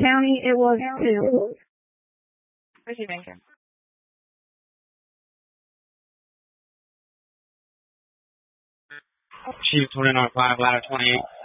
County, it was too. What's she thinking? Chief 29-5, ladder 28.